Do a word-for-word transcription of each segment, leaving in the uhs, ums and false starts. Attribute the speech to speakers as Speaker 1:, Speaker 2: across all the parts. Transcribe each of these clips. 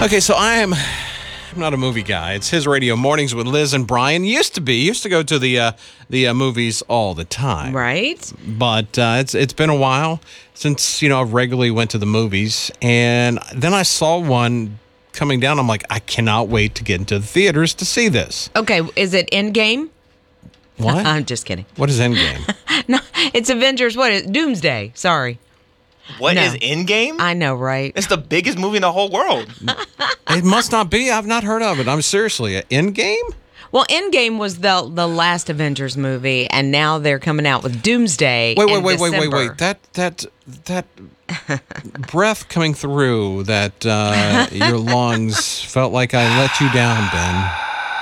Speaker 1: Okay, so I am I'm not a movie guy. It's His Radio Mornings with Liz and Brian. Used to be. Used to go to the uh, the uh, movies all the time.
Speaker 2: Right.
Speaker 1: But uh, it's it's been a while since, you know, I regularly went to the movies. And then I saw one coming down. I'm like, I cannot wait to get into the theaters to see this.
Speaker 2: Okay, is it Endgame?
Speaker 1: What?
Speaker 2: I'm just kidding.
Speaker 1: What is Endgame?
Speaker 2: No, it's Avengers. What is Doomsday? Sorry.
Speaker 3: What
Speaker 2: No.
Speaker 3: is Endgame?
Speaker 2: I know, right?
Speaker 3: It's the biggest movie in the whole world.
Speaker 1: It must not be. I've not heard of it. I'm seriously, Endgame?
Speaker 2: Well, Endgame was the the last Avengers movie, and now they're coming out with Doomsday.
Speaker 1: Wait, wait,
Speaker 2: in
Speaker 1: wait, wait, wait,
Speaker 2: December.
Speaker 1: wait. That that that breath coming through that uh, your lungs felt like I let you down, Ben.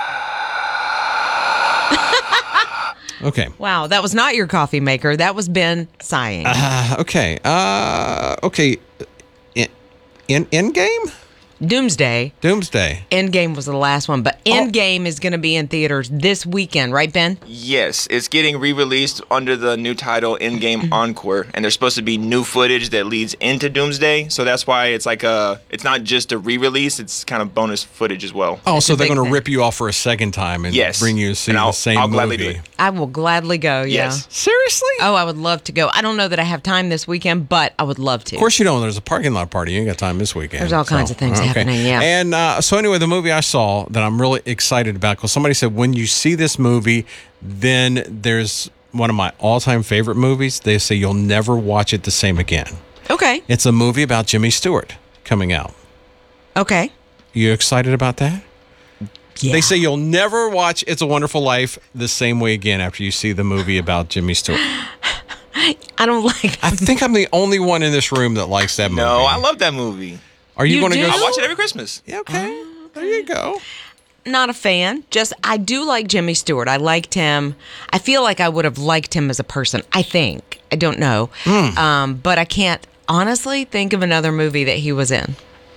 Speaker 1: Okay.
Speaker 2: Wow, that was not your coffee maker. That was Ben sighing.
Speaker 1: Uh, okay. Uh, okay. In, in Endgame?
Speaker 2: Doomsday.
Speaker 1: Doomsday.
Speaker 2: Endgame was the last one, but Endgame is going to be in theaters this weekend, right, Ben?
Speaker 3: Yes, it's getting re-released under the new title Endgame Encore, and there's supposed to be new footage that leads into Doomsday, so that's why it's like a, it's not just a re-release, it's kind of bonus footage as well.
Speaker 1: Oh, so
Speaker 2: a
Speaker 1: they're
Speaker 2: big
Speaker 1: going to
Speaker 2: thing.
Speaker 1: rip you off for a second time and
Speaker 3: Yes.
Speaker 1: bring you to see
Speaker 3: And
Speaker 1: the
Speaker 3: I'll-
Speaker 1: same
Speaker 3: I'll
Speaker 1: movie.
Speaker 3: gladly do it.
Speaker 2: I will gladly go, yeah.
Speaker 3: Yes.
Speaker 1: Seriously?
Speaker 2: Oh, I would love to go. I don't know that I have time this weekend, but I would love to.
Speaker 1: Of course you don't. There's a parking lot party. You ain't got time this weekend.
Speaker 2: There's all kinds of things happening, yeah.
Speaker 1: And uh, so anyway, the movie I saw that I'm really excited about, because somebody said when you see this movie, then there's one of my all-time favorite movies. They say you'll never watch it the same again.
Speaker 2: Okay.
Speaker 1: It's a movie about Jimmy Stewart coming out.
Speaker 2: Okay.
Speaker 1: You excited about that?
Speaker 2: Yeah.
Speaker 1: They say you'll never watch It's a Wonderful Life the same way again after you see the movie about Jimmy Stewart.
Speaker 2: I don't like
Speaker 1: I think I'm the only one in this room that likes that movie.
Speaker 3: No, I love that movie.
Speaker 1: Are you,
Speaker 2: You
Speaker 1: going to
Speaker 2: do?
Speaker 1: go?
Speaker 3: I watch it every Christmas.
Speaker 1: Yeah, okay. There you go.
Speaker 2: Not a fan. Just I do like Jimmy Stewart. I liked him. I feel like I would have liked him as a person. I think. I don't know.
Speaker 1: Hmm.
Speaker 2: Um, but I can't honestly think of another movie that he was in.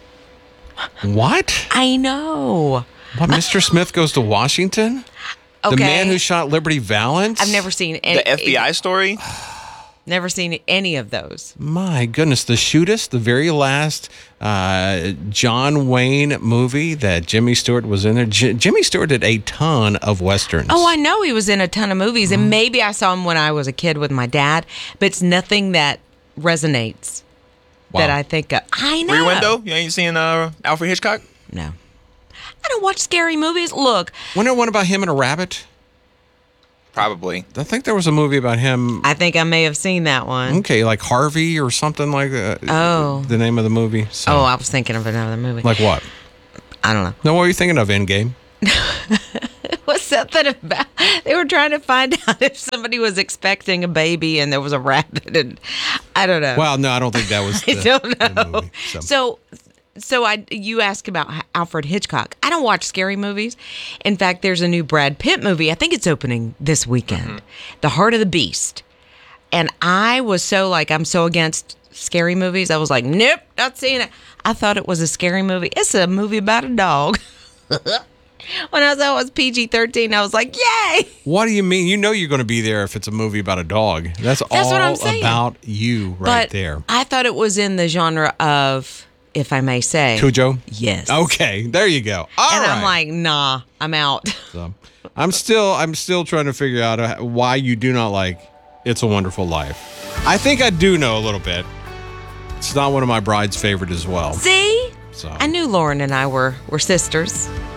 Speaker 1: What?
Speaker 2: I know.
Speaker 1: What, Mister Smith Goes to Washington?
Speaker 2: Okay.
Speaker 1: The Man Who Shot Liberty Valance?
Speaker 2: I've never seen any,
Speaker 3: The F B I story?
Speaker 2: Never seen any of those.
Speaker 1: My goodness, The Shootist, the very last uh, John Wayne movie that Jimmy Stewart was in there. J- Jimmy Stewart did a ton of Westerns.
Speaker 2: Oh, I know he was in a ton of movies, and maybe I saw him when I was a kid with my dad, but it's nothing that resonates
Speaker 1: Wow.
Speaker 2: that I think of. I know.
Speaker 3: Rear Window? You ain't seen uh, Alfred Hitchcock?
Speaker 2: No. I don't watch scary movies. Look,
Speaker 1: Wasn't there one about him and a rabbit?
Speaker 3: Probably.
Speaker 1: I think there was a movie about him.
Speaker 2: I think I may have seen that one.
Speaker 1: Okay, like Harvey or something like that.
Speaker 2: Oh.
Speaker 1: The name of the movie. So,
Speaker 2: Oh, I was thinking of another movie.
Speaker 1: like what?
Speaker 2: I don't know.
Speaker 1: No, what were you thinking of, Endgame?
Speaker 2: What's something about? They were trying to find out if somebody was expecting a baby and there was a rabbit, and I don't know.
Speaker 1: Well, no, I don't think that was the,
Speaker 2: I don't
Speaker 1: the
Speaker 2: know.
Speaker 1: movie, so.
Speaker 2: So, so I you ask about Alfred Hitchcock. I don't watch scary movies. In fact, there's a new Brad Pitt movie. I think it's opening this weekend,
Speaker 1: Mm-hmm.
Speaker 2: The Heart of the Beast. And I was so like, I'm so against scary movies. I was like, nope, not seeing it. I thought it was a scary movie. It's a movie about a dog. When I saw it was P G thirteen, I was like, yay!
Speaker 1: What do you mean? You know you're going to be there if it's a movie about a dog. That's, all
Speaker 2: what I'm saying.
Speaker 1: about you right
Speaker 2: But
Speaker 1: there.
Speaker 2: I thought it was in the genre of, if I may say,
Speaker 1: Cujo?
Speaker 2: yes.
Speaker 1: Okay, there you go. All
Speaker 2: and
Speaker 1: right.
Speaker 2: I'm like, nah, I'm out.
Speaker 1: So, I'm still I'm still trying to figure out uh, why you do not like It's a Wonderful Life. I think I do know a little bit. It's not one of my bride's favorite as well.
Speaker 2: See?
Speaker 1: So
Speaker 2: I knew Lauren and I were, were sisters.